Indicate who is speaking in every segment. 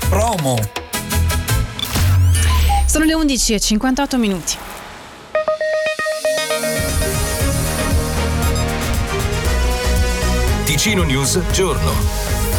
Speaker 1: Promo.
Speaker 2: Sono le 11:58.
Speaker 1: Ticino News Giorno.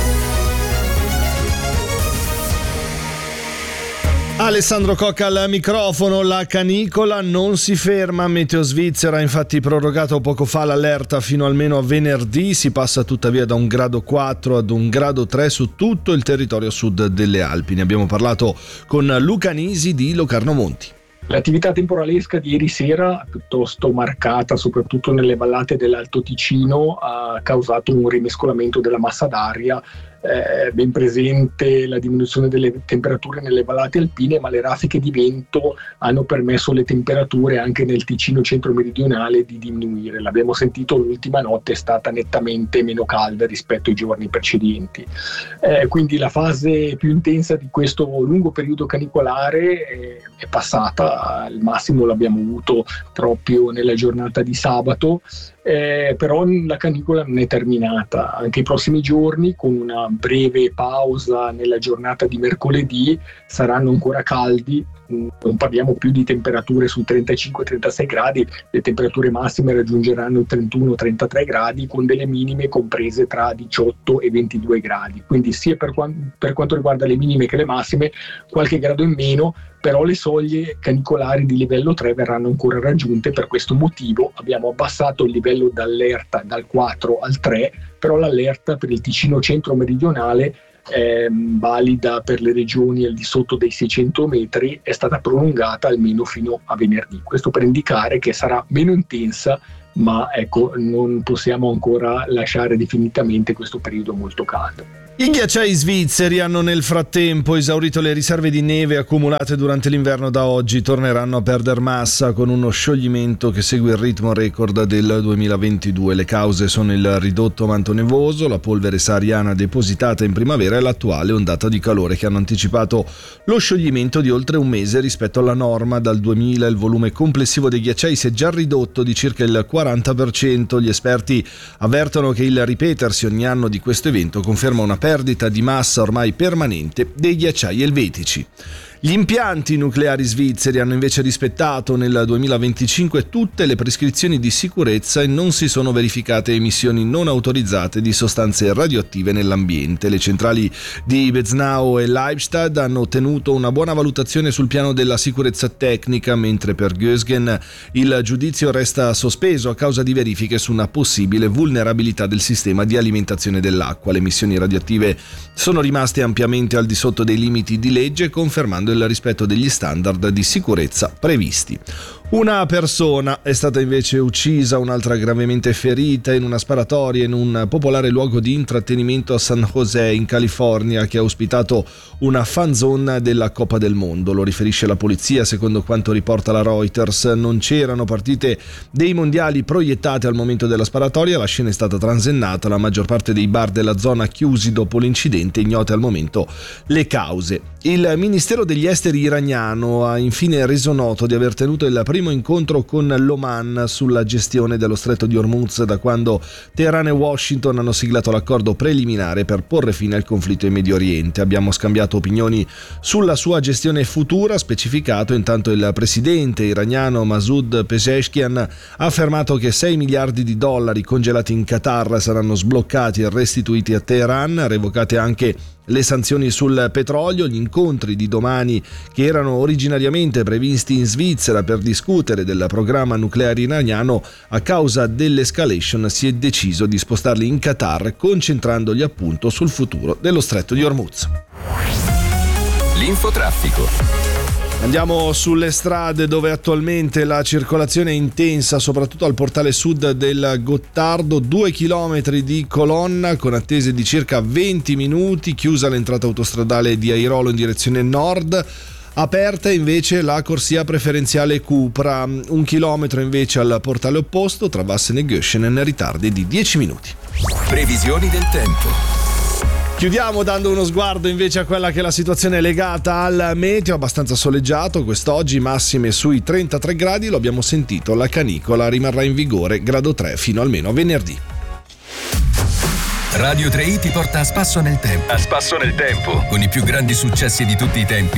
Speaker 3: Alessandro Cocca al microfono. La canicola non si ferma. Meteo Svizzera ha infatti prorogato poco fa l'allerta fino almeno a venerdì. Si passa tuttavia da un grado 4 ad un grado 3 su tutto il territorio sud delle Alpi. Ne abbiamo parlato con Luca Nisi di Locarno Monti.
Speaker 4: L'attività temporalesca di ieri sera, piuttosto marcata soprattutto nelle vallate dell'Alto Ticino, ha causato un rimescolamento della massa d'aria. Ben presente la diminuzione delle temperature nelle vallate alpine, ma le raffiche di vento hanno permesso alle temperature anche nel Ticino centro-meridionale di diminuire. L'abbiamo sentito, l'ultima notte è stata nettamente meno calda rispetto ai giorni precedenti. Quindi la fase più intensa di questo lungo periodo canicolare è passata. Al massimo l'abbiamo avuto proprio nella giornata di sabato. Però la canicola non è terminata. Anche i prossimi giorni, con una breve pausa nella giornata di mercoledì, saranno ancora caldi. Non parliamo più di temperature sui 35-36 gradi, le temperature massime raggiungeranno i 31-33 gradi, con delle minime comprese tra 18 e 22 gradi. Quindi sia per quanto riguarda le minime che le massime, qualche grado in meno, però le soglie canicolari di livello 3 verranno ancora raggiunte. Per questo motivo abbiamo abbassato il livello d'allerta dal 4 al 3, però l'allerta per il Ticino centro-meridionale, valida per le regioni al di sotto dei 600 metri, è stata prolungata almeno fino a venerdì. Questo per indicare che sarà meno intensa, ma ecco, non possiamo ancora lasciare definitivamente questo periodo molto caldo.
Speaker 3: I ghiacciai svizzeri hanno nel frattempo esaurito le riserve di neve accumulate durante l'inverno. Da oggi torneranno a perder massa con uno scioglimento che segue il ritmo record del 2022. Le cause sono il ridotto manto nevoso, la polvere sahariana depositata in primavera e l'attuale ondata di calore che hanno anticipato lo scioglimento di oltre un mese rispetto alla norma. Dal 2000 il volume complessivo dei ghiacciai si è già ridotto di circa il 40%. Gli esperti avvertono che il ripetersi ogni anno di questo evento conferma una perdita di massa ormai permanente dei ghiacciai elvetici. Gli impianti nucleari svizzeri hanno invece rispettato nel 2025 tutte le prescrizioni di sicurezza e non si sono verificate emissioni non autorizzate di sostanze radioattive nell'ambiente. Le centrali di Beznau e Leibstadt hanno ottenuto una buona valutazione sul piano della sicurezza tecnica, mentre per Gösgen il giudizio resta sospeso a causa di verifiche su una possibile vulnerabilità del sistema di alimentazione dell'acqua. Le emissioni radioattive sono rimaste ampiamente al di sotto dei limiti di legge, confermando il rispetto degli standard di sicurezza previsti. Una persona è stata invece uccisa, un'altra gravemente ferita in una sparatoria in un popolare luogo di intrattenimento a San José in California, che ha ospitato una fan zone della Coppa del Mondo. Lo riferisce la polizia. Secondo quanto riporta la Reuters, non c'erano partite dei mondiali proiettate al momento della sparatoria. La scena è stata transennata, la maggior parte dei bar della zona chiusi dopo l'incidente, ignote al momento le cause. Il Ministero degli Esteri iraniano ha infine reso noto di aver tenuto il primo incontro con l'Oman sulla gestione dello stretto di Hormuz da quando Teheran e Washington hanno siglato l'accordo preliminare per porre fine al conflitto in Medio Oriente. Abbiamo scambiato opinioni sulla sua gestione futura, specificato. Intanto il presidente iraniano Masoud Pezeshkian ha affermato che 6 miliardi di dollari congelati in Qatar saranno sbloccati e restituiti a Teheran, revocate anche le sanzioni sul petrolio. Gli incontri di domani, che erano originariamente previsti in Svizzera per discutere del programma nucleare iraniano, a causa dell'escalation si è deciso di spostarli in Qatar, concentrandoli appunto sul futuro dello stretto di Hormuz.
Speaker 1: L'infotraffico.
Speaker 3: Andiamo sulle strade, dove attualmente la circolazione è intensa, soprattutto al portale sud del Gottardo. 2 chilometri di colonna con attese di circa 20 minuti, chiusa l'entrata autostradale di Airolo in direzione nord. Aperta invece la corsia preferenziale Cupra. 1 chilometro invece al portale opposto tra Vassen e Göschenen, ritardi di 10 minuti.
Speaker 1: Previsioni del tempo.
Speaker 3: Chiudiamo dando uno sguardo invece a quella che è la situazione legata al meteo. Abbastanza soleggiato quest'oggi, massime sui 33 gradi, lo abbiamo sentito, la canicola rimarrà in vigore grado 3 fino almeno a venerdì.
Speaker 1: Radio 3i ti porta a spasso nel tempo. A spasso nel tempo. Con i più grandi successi di tutti i tempi